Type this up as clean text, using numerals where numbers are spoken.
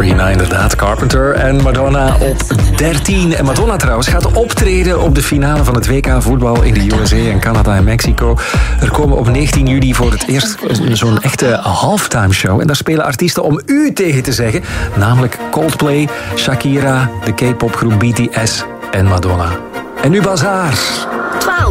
Sabrina, inderdaad. Carpenter en Madonna op 13. En Madonna trouwens gaat optreden op de finale van het WK voetbal in de USA en Canada en Mexico. Er komen op 19 juli voor het eerst zo'n echte halftime show. En daar spelen artiesten om u tegen te zeggen. Namelijk Coldplay, Shakira, de K-popgroep BTS en Madonna. En nu Bazaar. 12.